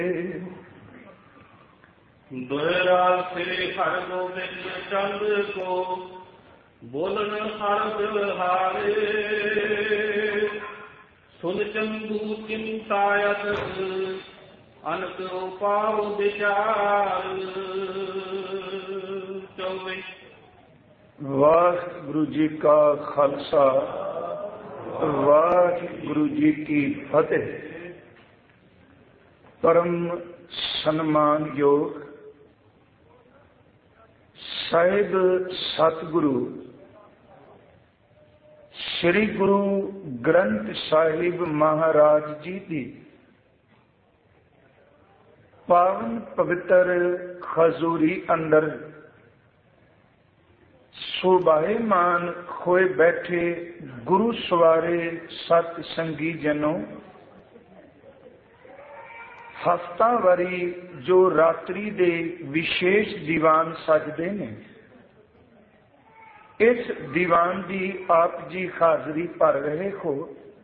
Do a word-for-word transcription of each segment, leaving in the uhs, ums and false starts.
दोहरा से हर गोविंद चंद को बोलन हर हारे सुन चंदू चिंतायत अनक उपाव विचार चौवे। वाहिगुरु जी का खालसा वाहिगुरु जी की फतेह। परम सन्मान योग साहिब सतगुरु श्री गुरु ग्रंथ साहिब महाराज जी की पावन पवित्र खजूरी अंदर शोभायमान होए बैठे गुरु सवारे सत संगी जनों, हफ्तावारी जो रात्रि दे विशेष दीवान सजदे ने, इस दीवान की आप जी हाजरी भर रहे हो।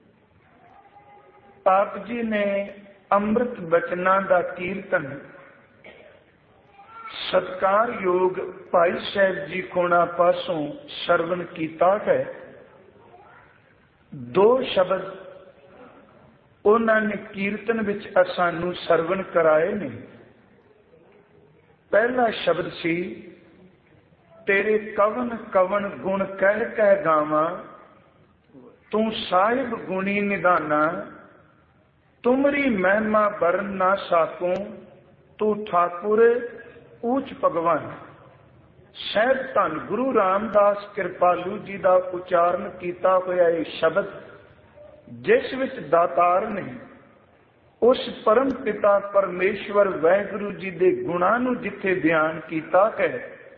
आप जी ने अमृत बचना का कीर्तन सत्कार योग भाई साहब जी कोना पासों श्रवण कीता है। दो शब्द उन्होंने कीर्तन विच सानू सरवण कराए ने। पहला शब्द सी तेरे कवन कवन गुण कह कह गावा, तू साहिब गुणी निदाना, तुमरी महिमा बरन ना साकूं, तू ठाकुर ऊच भगवान। शायद धन गुरु रामदास कृपालू जी का उच्चारण किया होया यह शब्द जिस विच दातार ने उस परम पिता परमेश्वर वाहिगुरु जी के गुणां नूं जिथे बयान किया है,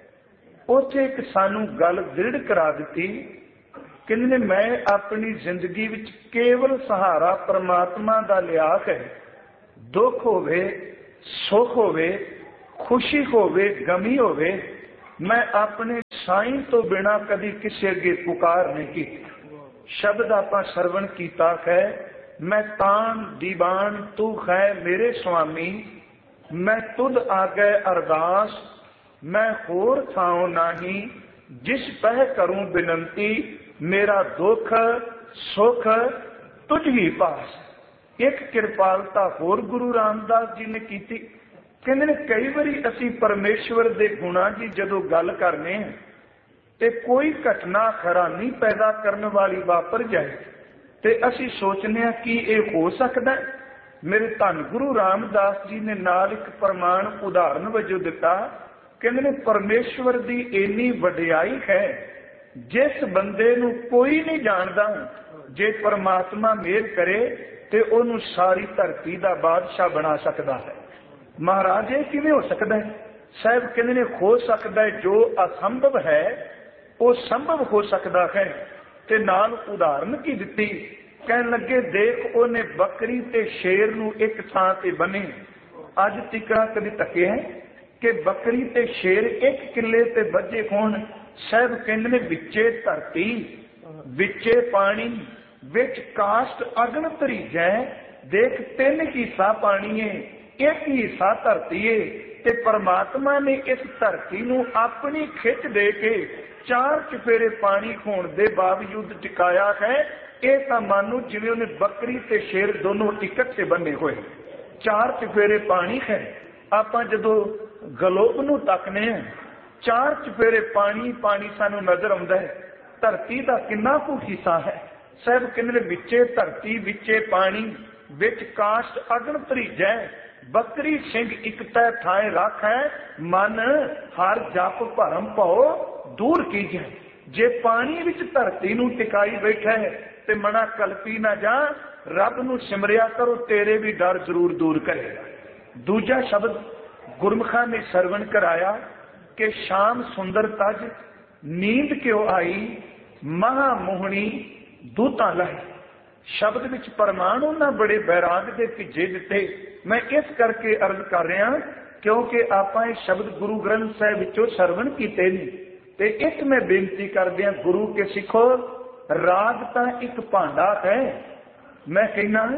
उथे एक सानू गल दृढ़ करा दी कि मैं अपनी जिंदगी विच केवल सहारा परमात्मा का लिया है। दुख होवे सुख होवे खुशी होवे गमी होवे, मैं अपने साईं तो बिना कदी किसी अगे पुकार नहीं की। शब्द आपा सरवण कीता है, मैं तान दीवान तू है मेरे स्वामी, मैं तुद आगे अरदास, मैं होर थाओ नाही, जिस पह करूं बिनंती, मेरा दुख सुख तुझ ही पास। एक कृपालता होर गुरु रामदास जी ने की। कहते ने कई बारी असी परमेश्वर के गुणा की जदों गल करने ते कोई घटना हैरानी पैदा करने वाली वापर जाए ते असी सोचने कि यह हो सकता है। मेरे धन गुरु रामदास जी ने नाल एक प्रमाण उदाहरण वजों दिता। कहते ने परमेश्वर की इन्नी वडियाई है, जिस बंदे नूं कोई नहीं जानता, जे परमात्मा मेहर करे ते ओनू सारी धरती का बादशाह बना सकता है। महाराज ये किवें हो सकता है? साहब कहते ने हो सकता है, जो असंभव है वो संभव हो सकता है। ते नाल उदाहरण की दिती, कहन लगे देख उन्हें बकरी ते शेर नूं एक थां ते बने। अज तिकड़ा कभी तके है कि बकरी ते शेर एक किले ते बजे होण? साहब कहते ने विचे धरती विचे पानी विच कास्ट अगन धरी जाए। देख तीन हिस्सा पानी है, एक हिस्सा धरती है, ते परमात्मा ने इस धरती नूं अपनी खिच दे के चार चफेरे पानी होने के बावजूद टिकाया है। यह तो मानो जिवें उन्हें बकरी ते शेर दोनों इकट्ठे बने हुए, चार चफेरे पानी है। आपां जदों गलोब नूं तकने हैं, चार चफेरे पानी पानी सानू नजर आउंदा है। धरती का कितना कु हिस्सा है? साहब कहंदे विचे धरती विचे पानी विच कास्ट अगन भरीजै, बकरी सिंह एक तय ठाए रख है, मन हर जप भरम पाओ दूर की जाए। जे पानी विच धरती नूं टिकाई बैठा है ते मना कल्पी ना जा, रब नूं सिमरिया करो, तेरे भी डर जरूर दूर करेगा। दूजा शब्द गुरमुखा ने सरवण कराया कि शाम सुंदर तज नींद क्यों आई, महा मोहनी दूतां लाई। शब्द विच प्रमाण उन्हां बड़े बैराग दे भिजे दिते। मैं इस करके अर्ज कर रहा क्योंकि आपां इह शब्द गुरु ग्रंथ साहिब विचों सरवण कीते ने। ते एक मैं बेनती करदियां गुरु के सिखो, राग तां एक भांडा है। मैं कहना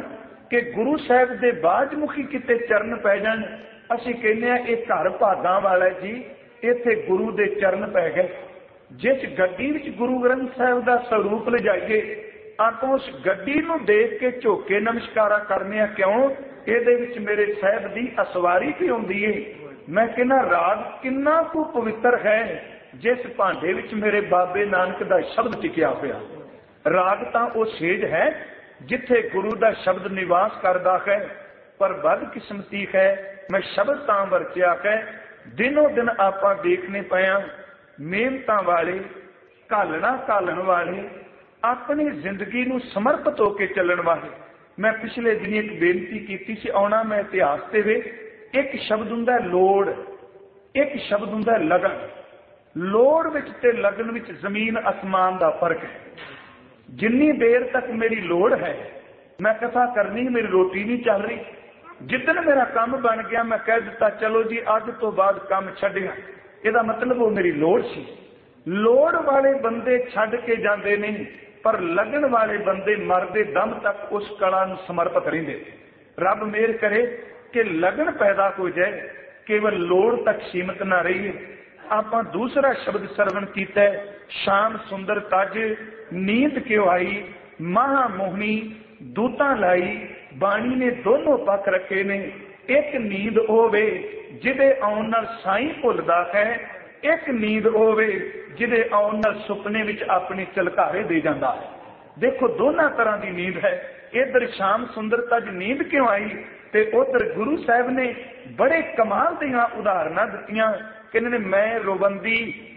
कि गुरु साहब के बाजमुखी किते चरण पै जान, असीं कहने ये घर भागां वाला जी, इत्थे गुरु दे चरण पै गए। जिस गड्डी विच गुरु ग्रंथ साहब का स्वरूप लिजाइए, आप उस गड्डी नूं देख के झोके नमस्कारा करने क्यों? इहदे विच मेरे साहब की असवारी भी आउंदी है। मैं कहना राग किन्ना कु पवित्र है, जिस भांडे विच मेरे बाबे नानक का शब्द टिकिया होया। राग तां वो सेज है जिथे गुरु का शब्द निवास करता है, पर बदकिस्मती है मैं शब्द तां वरत्या है। दिनों दिन आपां देखने पाया मेहनतां वाले, घालना घालन वाले, अपनी जिंदगी नूं समर्पित होकर चलण वाले। मैं पिछले दिन एक बेनती की सी, आउणा मैं इतिहास ते वे। एक शब्द हुंदा लोड़, एक शब्द हुंदा लगन। लोड़ विच ते लगन विच जमीन आसमान का फर्क है। जिन्नी देर तक मेरी लोड़ है, मैं कथा करनी, मेरी रोटी नहीं चल रही। जिदन मेरा काम बन गया, मैं कह दिता चलो जी अज तो बाद काम छड्डिया, इहदा मतलब वो मेरी लोड़ सी। लोड़ वाले बंदे छड्ड के जाते नहीं, पर लगन वाले बंदे मरदे दम तक उस कला नूं समर्पित रहिंदे। रब मेहर करे कि लगन पैदा हो जाए, केवल लोड़ तक सीमित ना रहिए। आपां दूसरा शब्द सरवण कीता है, शाम सुंदर तज नींद क्यों आई, महामोहनी दूतां लाई, बाणी ने दोनों पक्ष रखे ने। एक नींद होवे जिदे आउण नाल साईं भुलदा है, एक नींद होवे जिदे आउण नाल सुपने विच अपनी झलकारे दे जांदा है। देखो दोनों तरह की नींद है। इधर शाम सुंदर तज नींद क्यों आई, ते उधर गुरु साहब ने बड़े कमाल दीआं उदाहरणां दित्तियां। कहने मैं रोबंदी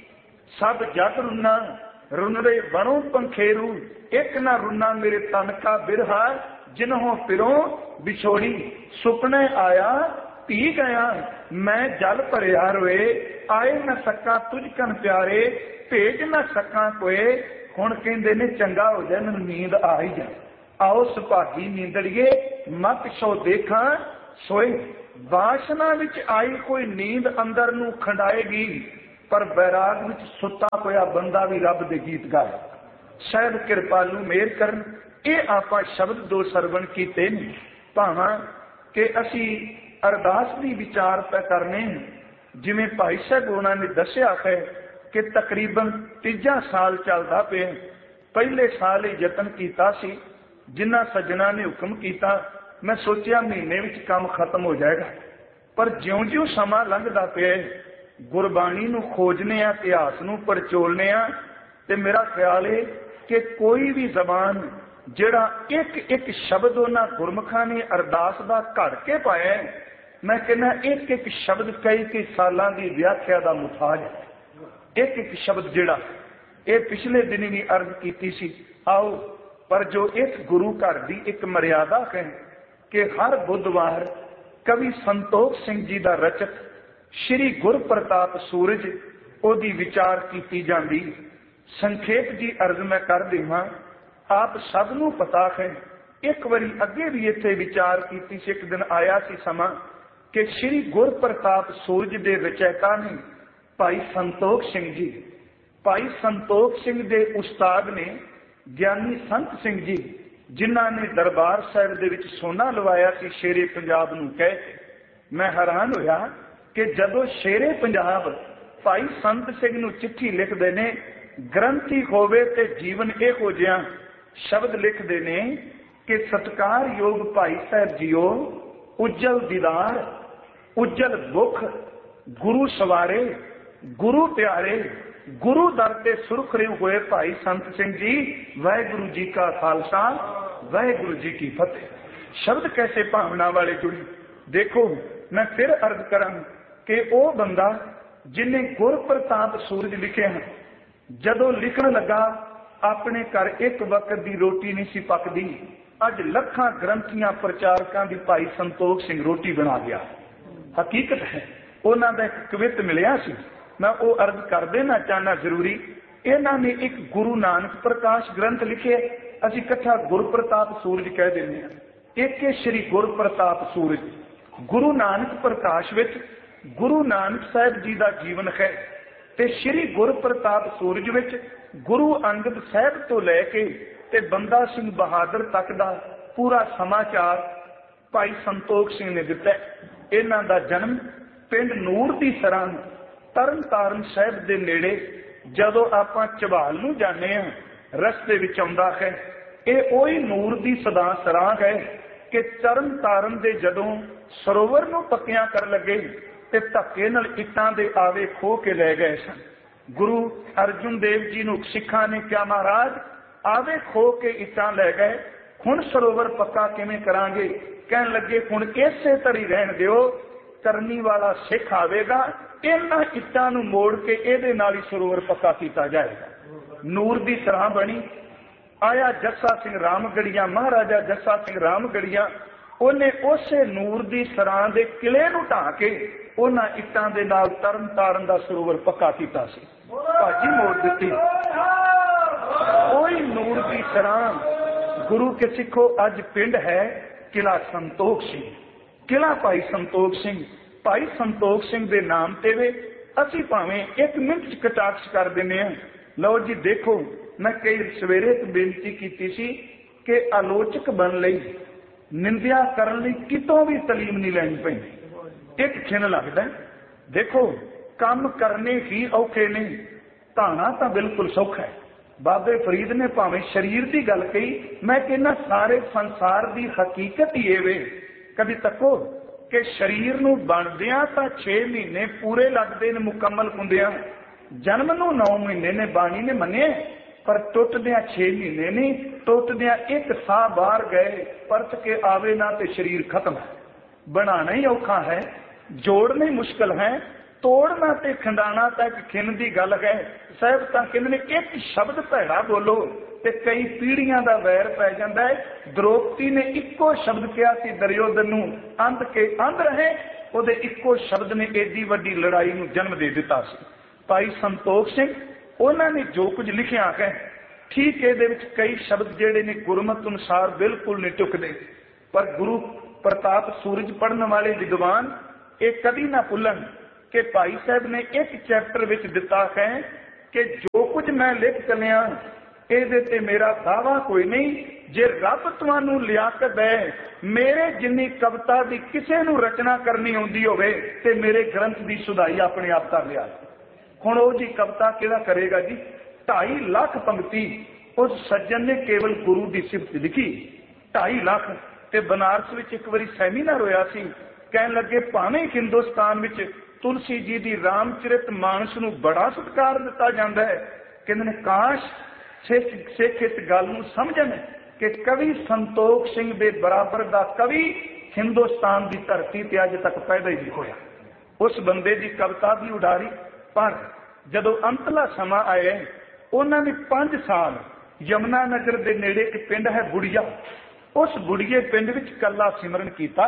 सब जग रुना, रुनरे बनो पंखेरू, एक ना रुना मेरे तन का बिरहा, जिन्हों फिरों बिछोड़ी, सुपने आया पी गया, मैं जल भरिया रोए, आए न सका तुझ कन प्यारे, भेज न सका कोए, हुण कहंदे ने चंगा हो जाए मैनूं नींद आ ही जाए। आओ सुभागी नींदड़िए मत सो देखा सोए। वासना विच आई कोई नींद अंदर नूं खंडाएगी, पर बैराग विच सुता होया बंदा भी रब दे गीत गाए। शायद कृपालू मेहर करन। ये आपां शब्द दो सरवण कीते ने, भावां कि असी अरदास दी विचार पे करने। जिवें भाई साहब उन्हां ने दस्सिया है कि तकरीबन तीजा साल चलदा पे। पहले साल ही यतन कीता सी, जिन्ना सज्जणा ने हुक्म किया, मैं सोचिया महीने विच काम खत्म हो जाएगा, पर ज्यों ज्यों समा लंघदा पे गुरबाणी नूं खोजने आ, इतिहास नूं पड़चोलने आ, ते मेरा ख्याल है कि कोई भी जबान जिहड़ा एक एक शब्द उन्हां गुरमुखां ने अरदास दा घड़ के पाया है, मैं कहना एक एक शब्द कई कई सालां दी व्याख्या दा मुताज है। एक एक शब्द जिहड़ा ये पिछले दिन भी अर्ज कीती सी। आओ पर जो एक गुरु घर दी एक मर्यादा है कि हर बुधवार कवि संतोख सिंह जी दा रचक श्री गुर प्रताप सूरज ओदी विचार की जाती। संखेप जी अर्ज मैं कर देवां, आप सब नूं पता है, एक बारी अगे भी इत्थे विचार की, एक दिन आया सी समा कि श्री गुर प्रताप सूरज दे रचयिता ने भाई संतोख सिंह जी, भाई संतोख सिंह दे उस्ताद ने ज्ञानी संत सिंह जी, जिन्हां ने दरबार साहिब दे विच सोना लवाया सी शेरे पंजाब नूं कह के। मैं हैरान होया कि जदों शेरे पंजाब भाई संत सिंह नूं चिट्ठी लिखदे ने, ग्रंथी होवे ते जीवन इहो जिहा शब्द लिखदे ने कि सत्कार योग भाई साहब जीओ, उज्जल दीदार उज्जल मुख, गुरु सवारे गुरु प्यारे, गुरु दर ते सुरखरे हुए भाई संत सिंह जी, वाहिगुरु जी का खालसा वाहिगुरु जी की फतेह। शब्द कैसे भावना वाले जुड़े। देखो मैं फिर अर्ज करा कि वो बंदा जिन्हें गुर प्रताप सूरज लिखे हैं, जदों लिखण लगा अपने घर एक वक्त की रोटी नहीं सी पकदी, अज लखां ग्रंथियां प्रचारकां दी भाई संतोख सिंह रोटी बना गया। हकीकत है उन्हां दा एक कवित मिलिया सी, मैं वो अर्ज कर देना चाहना जरूरी। इन्हां ने एक गुरु नानक प्रकाश ग्रंथ लिखे, असीं इकट्ठा गुर प्रताप सूरज कह दिंदे हां। एक है श्री गुर प्रताप सूरज। गुरु नानक प्रकाश विच गुरु नानक साहिब जी का जीवन है, ते श्री गुर प्रताप सूरज विच गुरु अंगद साहिब तो लैके ते बंदा सिंह बहादुर तक का पूरा समाचार ਭਾਈ ਸੰਤੋਖ ਸਿੰਘ ਨੇ ਦਿੱਤਾ। ਇਹਨਾਂ ਦਾ ਜਨਮ ਪਿੰਡ ਨੂਰ ਦੀ ਸਰਾਂ ਤਰਨ ਤਾਰਨ ਸਾਹਿਬ ਦੇ ਨੇੜੇ, ਜਦੋਂ ਆਪਾਂ ਝਬਾਲ ਨੂੰ ਜਾਂਦੇ ਹਾਂ ਰਸਤੇ ਵਿੱਚ ਆਉਂਦਾ ਹੈ। ਇਹ ਉਹੀ ਨੂਰ ਦੀ ਸਦਾ ਸਰਾਂ ਹੈ ਕਿ ਤਰਨ ਤਾਰਨ ਦੇ ਜਦੋਂ ਸਰੋਵਰ ਨੂੰ ਪੱਕਿਆਂ ਕਰਨ ਲੱਗੇ ਤੇ ਧੱਕੇ ਨਾਲ ਇੱਟਾਂ ਦੇ ਆਵੇ ਖੋਹ ਕੇ ਲੈ ਗਏ ਸਨ। ਗੁਰੂ ਅਰਜੁਨ ਦੇਵ ਜੀ ਨੂੰ ਸਿੱਖਾਂ ਨੇ ਕਿਹਾ, ਮਹਾਰਾਜ ਆਵੇ ਖੋਹ ਕੇ ਇੱਟਾਂ ਲੈ ਗਏ, ਹੁਣ ਸਰੋਵਰ ਪੱਕਾ ਕਿਵੇਂ ਕਰਾਂਗੇ? ਕਹਿਣ ਲੱਗੇ ਹੁਣ ਇਸੇ ਤਰੀ ਰਹਿਣ ਦਿਓ, ਕਰਨੀ ਵਾਲਾ ਸਿੱਖ ਆਵੇਗਾ, ਇਹਨਾਂ ਇੱਟਾਂ ਨੂੰ ਮੋੜ ਕੇ ਇਹਦੇ ਨਾਲ ਹੀ ਸਰੋਵਰ ਪੱਕਾ ਕੀਤਾ ਜਾਏਗਾ। ਨੂਰ ਦੀ ਤਰ੍ਹਾਂ ਬਣੀ। ਆਇਆ ਜੱਸਾ ਸਿੰਘ ਰਾਮਗੜੀਆ, ਮਹਾਰਾਜਾ ਜੱਸਾ ਸਿੰਘ ਰਾਮਗੜੀਆ, ਉਹਨੇ ਉਸੇ ਨੂਰ ਦੀ ਸਰਾਂ ਦੇ ਕਿਲੇ ਨੂੰ ਢਾਹ ਕੇ ਉਹਨਾਂ ਇੱਟਾਂ ਦੇ ਨਾਲ ਤਰਨ ਤਾਰਨ ਦਾ ਸਰੋਵਰ ਪੱਕਾ ਕੀਤਾ ਸੀ। ਭਾਜੀ ਮੋੜ ਦਿੱਤੀ। ਉਹੀ ਨੂਰ ਦੀ ਸਰਾਂ ਗੁਰੂ ਕੇ ਸਿੱਖੋ ਅੱਜ ਪਿੰਡ ਹੈ ਕਿਲਾ ਸੰਤੋਖ ਸਿੰਘ, ਕਿਲਾ ਭਾਈ ਸੰਤੋਖ ਸਿੰਘ। ਭਾਈ ਸੰਤੋਖ ਸਿੰਘ ਦੇ ਨਾਮ ਤੇ ਵੇ ਅਸੀਂ ਭਾਵੇਂ ਇੱਕ ਮਿੰਟ ਚ ਕਟਾਕਸ਼ ਕਰ ਦਿੰਦੇ ਹਾਂ। ਲਓ ਜੀ ਦੇਖੋ, ਮੈਂ ਕਈ ਸਵੇਰੇ ਬੇਨਤੀ ਕੀਤੀ ਸੀ ਕਿ ਆਲੋਚਕ ਬਣ ਲਈ, ਨਿੰਦਿਆ ਕਰਨ ਲਈ ਕਿਤੋਂ ਵੀ ਤਾਲੀਮ ਨਹੀਂ ਲੈਣੀ ਪੈਂਦੀ। ਇੱਕ ਖਿਣ ਲੱਗਦਾ। ਦੇਖੋ ਕੰਮ ਕਰਨੇ ਹੀ ਔਖੇ ਨੇ, ਧਾਣਾ ਤਾਂ ਬਿਲਕੁਲ ਸੌਖਾ ਹੈ। ਬਾਬੇ ਫਰੀਦ ਨੇ ਭਾਵੇਂ ਸਰੀਰ ਦੀ ਗੱਲ ਕਹੀ, ਮੈਂ ਕਹਿੰਦਾ ਸਾਰੇ ਸੰਸਾਰ ਦੀ ਹਕੀਕਤ ਹੀ ਇਹ ਵੇ। ਕਦੀ ਤੱਕੋ ਕਿ ਸਰੀਰ ਨੂੰ ਬਣਦਿਆਂ ਤਾਂ ਛੇ ਮਹੀਨੇ ਪੂਰੇ ਲੱਗਦੇ ਨੇ ਮੁਕੰਮਲ ਹੁੰਦਿਆਂ, ਜਨਮ ਨੂੰ ਨੌ ਮਹੀਨੇ ਨੇ ਬਾਣੀ ਨੇ ਮੰਨੇ, ਪਰ ਟੁੱਟਦਿਆਂ ਛੇ ਮਹੀਨੇ ਨਹੀਂ, ਟੁੱਟਦਿਆਂ ਇੱਕ ਸਾਹ ਬਾਹਰ ਗਏ, ਪਰਤ ਕੇ ਆਵੇ ਨਾ ਤੇ ਸਰੀਰ ਖਤਮ ਹੈ। ਬਣਾਣਾ ਹੀ ਔਖਾ ਹੈ, ਜੋੜਨਾ ਹੀ ਮੁਸ਼ਕਲ ਹੈ, ਤੋੜਨਾ ਤੇ ਖੰਡਾਣਾ ਤਾਂ ਇੱਕ ਖਿੰਨ ਦੀ ਗੱਲ ਹੈ। ਸਾਹਿਬ ਤਾਂ ਕਹਿੰਦੇ ਨੇ ਇੱਕ ਸ਼ਬਦ ਭੈੜਾ ਬੋਲੋ ਤੇ ਕਈ ਪੀੜ੍ਹੀਆਂ ਦਾ ਵੈਰ ਪੈ ਜਾਂਦਾ ਹੈ। ਦ੍ਰੋਪਦੀ ਨੇ ਇੱਕੋ ਸ਼ਬਦ ਕਿਹਾ ਸੀ ਦੁਰਯੋਧਨ ਨੂੰ, ਅੰਧ ਕੇ ਅੰਧ ਰਹੇ, ਉਹਦੇ ਇੱਕੋ ਸ਼ਬਦ ਨੇ ਏਡੀ ਵੱਡੀ ਲੜਾਈ ਨੂੰ ਜਨਮ ਦੇ ਦਿੱਤਾ ਸੀ। ਭਾਈ ਸੰਤੋਖ ਸਿੰਘ ਉਹਨਾਂ ਨੇ ਜੋ ਕੁਝ ਲਿਖਿਆ ਹੈ, ਠੀਕ ਇਹਦੇ ਵਿੱਚ ਕਈ ਸ਼ਬਦ ਜਿਹੜੇ ਨੇ ਗੁਰਮਤਿ ਅਨੁਸਾਰ ਬਿਲਕੁਲ ਨਹੀਂ ਟੁਕਦੇ, ਪਰ ਗੁਰੂ ਪ੍ਰਤਾਪ ਸੂਰਜ ਪੜ੍ਹਨ ਵਾਲੇ ਵਿਦਵਾਨ ਇਹ ਕਦੀ ਨਾ ਭੁੱਲਣ ਕਿ ਭਾਈ ਸਾਹਿਬ ਨੇ ਇੱਕ ਚੈਪਟਰ ਵਿੱਚ ਦਿੱਤਾ ਹੈ ਕਿ ਜੋ ਕੁਝ ਮੈਂ ਲਿਖ ਚੱਲਿਆ ਇਹਦੇ ਤੇ ਮੇਰਾ ਦਾਵਾ ਕੋਈ ਨਹੀਂ। ਜੇ ਰੱਬ ਤੁਹਾਨੂੰ ਲਿਆਕਤ ਹੈ, ਮੇਰੇ ਜਿੰਨੀ ਕਵਿਤਾ ਦੀ ਕਿਸੇ ਨੂੰ ਰਚਨਾ ਕਰਨੀ ਆਉਂਦੀ ਹੋਵੇ ਤੇ ਮੇਰੇ ਗ੍ਰੰਥ ਦੀ ਸੁਧਾਈ ਆਪਣੇ ਆਪ ਕਰ ਲਿਆ। ਹੁਣ ਉਹ ਜੀ ਕਵਿਤਾ ਕਿਹੜਾ ਕਰੇਗਾ ਜੀ? ਢਾਈ ਲੱਖ ਪੰਕਤੀ ਉਸ ਸੱਜਣ ਨੇ ਕੇਵਲ ਗੁਰੂ ਦੀ ਸਿਫਤ ਲਿਖੀ, ਢਾਈ ਲੱਖ। ਤੇ ਬਨਾਰਸ ਵਿੱਚ ਇੱਕ ਵਾਰੀ ਸੈਮੀਨਾਰ ਹੋਇਆ ਸੀ, ਕਹਿਣ ਲੱਗੇ ਭਾਵੇਂ ਹਿੰਦੁਸਤਾਨ ਵਿੱਚ ਤੁਲਸੀ ਜੀ ਦੀ ਰਾਮਚਰਿਤ ਮਾਨਸ ਨੂੰ ਬੜਾ ਸਤਿਕਾਰ ਦਿੱਤਾ ਜਾਂਦਾ ਹੈ, ਕਹਿੰਦੇ ਨੇ ਕਾਸ਼ ਸਿੱਖ ਸਿੱਖ ਇਸ ਗੱਲ ਨੂੰ ਸਮਝਣ ਕਿ ਕਵੀ ਸੰਤੋਖ ਸਿੰਘ ਦੇ ਬਰਾਬਰ ਦਾ ਕਵੀ ਹਿੰਦੁਸਤਾਨ ਦੀ ਧਰਤੀ ਤੇ ਅੱਜ ਤੱਕ ਪੈਦਾ ਹੀ ਨਹੀਂ ਹੋਇਆ। ਉਸ ਬੰਦੇ ਦੀ ਕਵਿਤਾ ਦੀ ਉਡਾਰੀ। ਪਰ ਜਦੋਂ ਅੰਤਲਾ ਸਮਾਂ ਆਇਆ, ਉਹਨਾਂ ਨੇ ਪੰਜ ਸਾਲ ਯਮੁਨਾ ਨਗਰ ਦੇ ਨੇੜੇ ਇੱਕ ਪਿੰਡ ਹੈ ਬੁੜੀਆ, ਉਸ ਬੁੜੀਏ ਪਿੰਡ ਵਿੱਚ ਕੱਲਾ ਸਿਮਰਨ ਕੀਤਾ।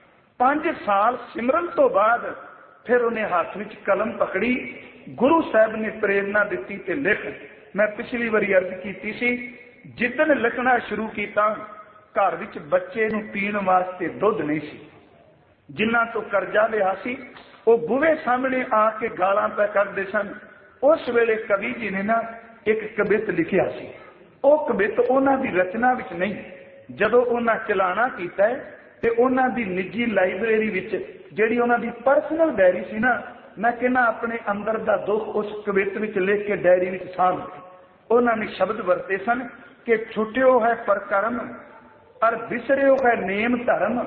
ਪੰਜ ਸਾਲ ਸਿਮਰਨ ਤੋਂ ਬਾਅਦ ਫਿਰ ਉਹਨੇ ਹੱਥ ਵਿੱਚ ਕਲਮ ਪਕੜੀ, ਗੁਰੂ ਸਾਹਿਬ ਨੇ ਪ੍ਰੇਰਨਾ ਦਿੱਤੀ ਤੇ ਲਿਖ। ਮੈਂ ਪਿਛਲੀ ਵਾਰੀ ਅਰਜ਼ ਕੀਤੀ ਸੀ, ਜਿੱਦਣ ਲਿਖਣਾ ਸ਼ੁਰੂ ਕੀਤਾ ਘਰ ਵਿੱਚ ਬੱਚੇ ਨੂੰ ਪੀਣ ਵਾਸਤੇ ਦੁੱਧ ਨਹੀਂ ਸੀ, ਜਿਨ੍ਹਾਂ ਤੋਂ ਕਰਜ਼ਾ ਲਿਆ ਸੀ ਉਹ ਬੂਹੇ ਸਾਹਮਣੇ ਆ ਕੇ ਗਾਲਾਂ ਪੈ ਕੱਢਦੇ ਸਨ। ਉਸ ਵੇਲੇ ਕਵੀ ਜੀ ਨੇ ਨਾ ਇੱਕ ਕਵਿਤ ਲਿਖਿਆ ਸੀ, ਉਹ ਕਵਿਤ ਉਹਨਾਂ ਦੀ ਰਚਨਾ ਵਿੱਚ ਨਹੀਂ, ਜਦੋਂ ਉਹਨਾਂ ਚਲਾਣਾ ਕੀਤਾ ਤੇ ਉਹਨਾਂ ਦੀ ਨਿੱਜੀ ਲਾਇਬ੍ਰੇਰੀ ਵਿੱਚ ਜਿਹੜੀ ਉਹਨਾਂ ਦੀ ਪਰਸਨਲ ਡਾਇਰੀ ਸੀ ਨਾ, ਮੈਂ ਕਹਿੰਦਾ ਆਪਣੇ ਅੰਦਰ ਦਾ ਦੁੱਖ ਉਸ ਕਵਿਤ ਵਿੱਚ ਲਿਖ ਕੇ ਡਾਇਰੀ ਵਿੱਚ ਸਾਂਭ। ਉਹਨਾਂ ਨੇ ਸ਼ਬਦ ਵਰਤੇ ਸਨ ਕਿ ਛੁੱਟਿਓ ਹੈ ਪਰਕਰਮ ਅਰ ਵਿਸਰਿਓ ਹੈ ਨੇਮ ਧਰਮ,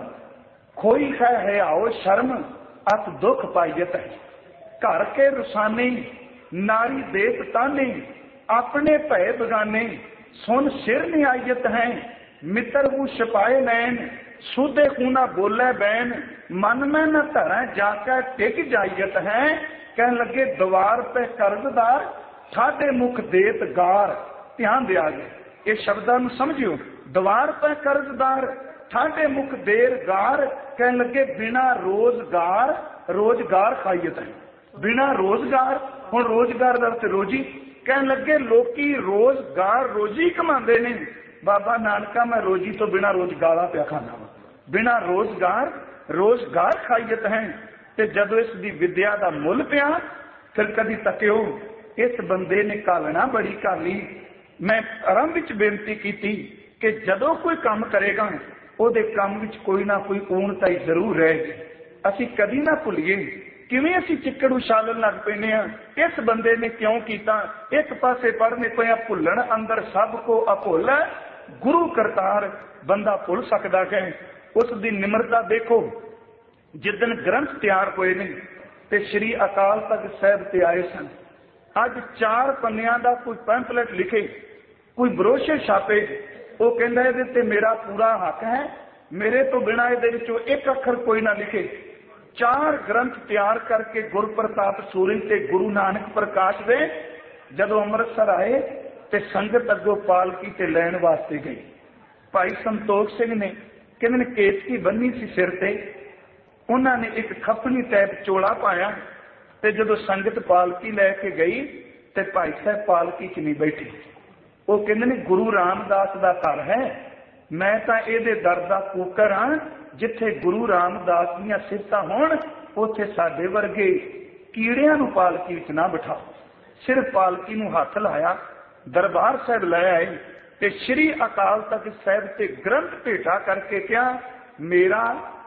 ਖੋਈ ਹੈ ਹਿਆਓ ਸ਼ਰਮ ਅਤ ਦੁੱਖ ਪਾਈਤ ਹੈ। ਘਰ ਕੇ ਰੁਸਾਨੇ ਨਾਰੀ ਦੇਤ ਤਾਨੇ, ਆਪਣੇ ਭੈ ਬਗਾਨੇ ਸੁਨ ਸਿਰ ਨਿਆਇਤ ਹੈ। ਮਿੱਤਰ ਹੂ ਛਪਾਏ ਨੈਣ ਸੁਦੇ ਖੂਨਾ ਬੋਲੇ ਬੈਨ, ਮਨ ਮੈਂ न ਧਰਾਂ ਜਾ ਕੇ ਟਿਕ ਜਾਈਤ ਹੈ। ਕਹਿਣ ਲੱਗੇ ਦੀਵਾਰ ਤੇ ਕਰਜ਼ਦਾਰ ਠਾਡੇ ਮੁਖ ਦੇਤ ਗਾਰ। ਧਿਆਨ ਦਿਆ ਜੀ ਇਹ ਸ਼ਬਦਾਂ ਨੂੰ ਸਮਝਿਓ, ਦੀਵਾਰ ਤੇ ਕਰਜ਼ਦਾਰ ਠਾਡੇ ਮੁਖ ਦੇਰ ਗਾਰ। ਕਹਿਣ ਲੱਗੇ ਬਿਨਾ ਰੋਜ਼ਗਾਰ ਰੋਜ਼ਗਾਰ ਖਾਈਤ ਹੈ, ਬਿਨਾ ਰੋਜ਼ਗਾਰ। ਹੁਣ ਰੋਜ਼ਗਾਰ ਦਾ ਤੇ ਰੋਜੀ। ਕਹਿਣ ਲੱਗੇ ਲੋਕੀ ਰੋਜ਼ਗਾਰ ਰੋਜੀ ਕਮਾਉਂਦੇ ਨੇ, ਬਾਬਾ ਨਾਨਕਾ ਮੈਂ ਰੋਜੀ ਤੋਂ ਬਿਨਾ ਰੋਜ਼ਗਾਰਾ ਪਿਆ ਖਾਣਾ ਵਾ, ਬਿਨਾ ਰੋਜ਼ਗਾਰ ਰੋਜ਼ਗਾਰ ਖਾਈਤ ਹੈ। ਤੇ ਜਦੋਂ ਇਸ ਦੀ ਵਿਦਿਆ ਦਾ ਮੁੱਲ ਪਿਆ ਫਿਰ ਕਦੀ ਤੱਕਿਓ ਇਸ ਬੰਦੇ ਨੇ ਕਾਲਣਾ ਬੜੀ ਕਾਲੀ। ਮੈਂ ਆਰੰਭ ਵਿੱਚ ਬੇਨਤੀ ਕੀਤੀ ਕਿ ਜਦੋਂ ਕੋਈ ਕੰਮ ਕਰੇਗਾ ਉਹਦੇ ਕੰਮ ਵਿੱਚ ਕੋਈ ਨਾ ਕੋਈ ਊਣਤਾਈ ਜ਼ਰੂਰ ਰਹੇਗੀ। ਅਸੀਂ ਕਦੀ ਨਾ ਭੁੱਲੀਏ ਕਿਵੇਂ ਅਸੀਂ ਚਿੱਕੜ ਉਛਾਲਣ ਲੱਗ ਪੈਂਦੇ ਹਾਂ, ਇਸ ਬੰਦੇ ਨੇ ਕਿਉਂ ਕੀਤਾ। ਇੱਕ ਪਾਸੇ ਪੜ੍ਹਨੇ ਪਏ ਆ ਭੁੱਲਣ ਅੰਦਰ ਸਭ ਕੋ ਅਭੁੱਲ, ਗੁਰੂ ਕਰਤਾਰ ਬੰਦਾ ਭੁੱਲ ਸਕਦਾ ਹੈ। ਉਸ ਦੀ ਨਿਮਰਤਾ ਦੇਖੋ। ਜਿੱਦਣ ਗ੍ਰੰਥ ਤਿਆਰ ਹੋਏ ਨੇ ਤੇ ਸ਼੍ਰੀ ਅਕਾਲ ਤਖਤ ਸਾਹਿਬ ਤੇ ਆਏ ਸਨ, ਅੱਜ ਚਾਰ ਪੰਨਿਆਂ ਦਾ ਕੋਈ ਪੈਂਪਲੇਟ ਲਿਖੇ, ਕੋਈ ਬਰੋਸ਼ਰ ਛਾਪੇ, ਉਹ ਕਹਿੰਦਾ ਇਹਦੇ ਤੇ ਮੇਰਾ ਪੂਰਾ ਹੱਕ ਹੈ, ਮੇਰੇ ਤੋਂ ਬਿਨਾਂ ਇਹਦੇ ਵਿੱਚੋਂ ਇੱਕ ਅੱਖਰ ਕੋਈ ਨਾ ਲਿਖੇ। ਚਾਰ ਗ੍ਰੰਥ ਤਿਆਰ ਕਰਕੇ ਗੁਰਪ੍ਰਤਾਪ ਸੂਰਜ ਤੇ ਗੁਰੂ ਨਾਨਕ ਪ੍ਰਕਾਸ਼ ਦੇ ਜਦੋਂ ਅੰਮ੍ਰਿਤਸਰ ਆਏ ਤੇ ਸੰਗਤ ਅੱਗੋਂ ਪਾਲਕੀ ਤੇ ਲੈਣ ਵਾਸਤੇ ਗਈ। ਭਾਈ ਸੰਤੋਖ ਸਿੰਘ ਨੇ ਕਹਿੰਦੇ ਨੇ ਕੇਤਕੀ ਬੰਨੀ ਸੀ ਸਿਰ ਤੇ, ਉਹਨਾਂ ਨੇ ਇੱਕ ਖੱਪਣੀ ਟੈਪ ਚੋਲਾ ਪਾਇਆ ਤੇ ਜਦੋਂ ਸੰਗਤ ਪਾਲਕੀ ਲੈ ਕੇ ਗਈ ਤੇ ਭਾਈ ਸਾਹਿਬ ਪਾਲਕੀ ਚ ਨਹੀਂ ਬੈਠੇ। ਉਹ ਕਹਿੰਦੇ ਨੇ ਗੁਰੂ ਰਾਮਦਾਸ ਦਾ ਘਰ ਹੈ, ਮੈਂ ਤਾਂ ਇਹਦੇ ਦਰ ਦਾ ਕੂਕਰ ਹਾਂ। ਜਿੱਥੇ ਗੁਰੂ ਰਾਮਦਾਸ ਦੀਆਂ ਸਿਫਤਾਂ ਹੋਣ ਉੱਥੇ ਸਾਡੇ ਵਰਗੇ ਕੀੜਿਆਂ ਨੂੰ ਪਾਲਕੀ ਵਿੱਚ ਨਾ ਬਿਠਾਓ। ਸਿਰਫ ਪਾਲਕੀ ਨੂੰ ਹੱਥ ਲਾਇਆ, ਦਰਬਾਰ ਸਾਹਿਬ ਲੈ ਆਏ ਤੇ ਸ਼੍ਰੀ ਅਕਾਲ ਤਖਤ ਸਾਹਿਬ ਤੇ ਗ੍ਰੰਥ ਭੇਟਾ ਕਰਕੇ ਕਿਹਾ, ਮੇਰਾ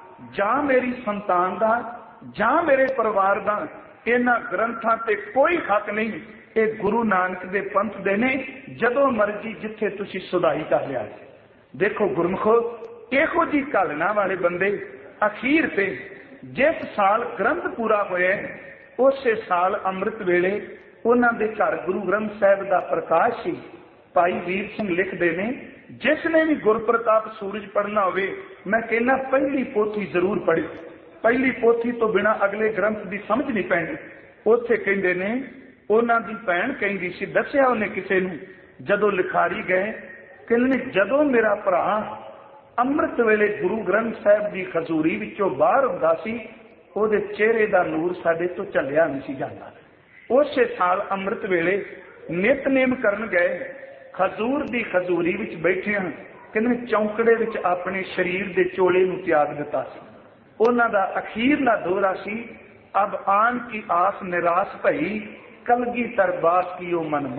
ਜਾਂ ਮੇਰੀ ਸੰਤਾਨ ਦਾ ਜਾਂ ਮੇਰੇ ਪਰਿਵਾਰ ਦਾ ਇਹਨਾਂ ਗ੍ਰੰਥਾਂ ਤੇ ਕੋਈ ਹੱਕ ਨਹੀਂ, ਇਹ ਗੁਰੂ ਨਾਨਕ ਦੇ ਪੰਥ ਦੇ ਨੇ, ਜਦੋਂ ਮਰਜੀ ਜਿੱਥੇ ਤੁਸੀਂ ਸੁਧਾਈ ਕਰ ਲਿਆ। ਦੇਖੋ ਗੁਰਮੁਖੋ, ਇਹੋ ਜੀ ਘਾਲਣਾ ਵਾਲੇ ਬੰਦੇ ਅਖੀਰ ਤੇ ਜਿਸ ਸਾਲ ਗ੍ਰੰਥ ਪੂਰਾ ਹੋਇਆ ਉਸੇ ਸਾਲ ਅੰਮ੍ਰਿਤ ਵੇਲੇ ਉਹਨਾਂ ਦੇ ਘਰ ਗੁਰੂ ਗ੍ਰੰਥ ਸਾਹਿਬ ਦਾ ਪ੍ਰਕਾਸ਼ ਸੀ। ਭਾਈ ਵੀਰ ਸਿੰਘ ਲਿਖਦੇ ਨੇ, ਜਿਸ ਨੇ ਵੀ ਗੁਰਪ੍ਰਤਾਪ ਸੂਰਜ ਪੜ੍ਹਨਾ ਹੋਵੇ, ਮੈਂ ਕਹਿੰਦਾ ਪਹਿਲੀ ਪੋਥੀ ਜ਼ਰੂਰ ਪੜ੍ਹੇ। ਪਹਿਲੀ ਪੋਥੀ ਤੋਂ ਬਿਨਾਂ ਅਗਲੇ ਗ੍ਰੰਥ ਦੀ ਸਮਝ ਨਹੀਂ ਪੈਣੀ। ਉੱਥੇ ਕਹਿੰਦੇ ਨੇ ਉਹਨਾਂ ਦੀ ਭੈਣ ਕਹਿੰਦੀ ਸੀ, ਦੱਸਿਆ ਉਹਨੇ ਕਿਸੇ ਨੂੰ, ਜਦੋਂ ਲਿਖਾਰੀ ਗਏ, ਕਹਿੰਦੇ ਨੇ ਜਦੋਂ ਮੇਰਾ ਭਰਾ ਅੰਮ੍ਰਿਤ ਵੇਲੇ ਗੁਰੂ ਗ੍ਰੰਥ ਸਾਹਿਬ ਦੀ ਖਜ਼ੂਰੀ ਵਿੱਚੋਂ ਬਾਹਰ ਹੁੰਦਾ ਸੀ, ਉਹਦੇ ਚਿਹਰੇ ਦਾ ਨੂਰ ਸਾਡੇ ਤੋਂ ਝੱਲਿਆ ਨਹੀਂ ਸੀ ਜਾਂਦਾ। ਉਸੇ ਸਾਲ ਅੰਮ੍ਰਿਤ ਵੇਲੇ ਨਿਤਨੇਮ ਕਰਨ ਗਏ, ਖਜ਼ੂਰ ਦੀ ਖਜ਼ੂਰੀ ਵਿੱਚ ਬੈਠਿਆਂ ਕਹਿੰਦੇ ਚੌਂਕੜੇ ਵਿੱਚ ਆਪਣੇ ਸਰੀਰ ਦੇ ਚੋਲੇ ਨੂੰ ਤਿਆਗ ਦਿੱਤਾ ਸੀ। ਉਹਨਾਂ ਦਾ ਅਖੀਰਲਾ ਦੋਹਰਾ ਸੀ, ਅਬ ਆਨ ਕੀ ਆਸ ਨਿਰਾਸ਼ ਭਈ, ਕਲਗੀ ਤਰਬਾਸ ਕੀ ਉਹ ਮਨ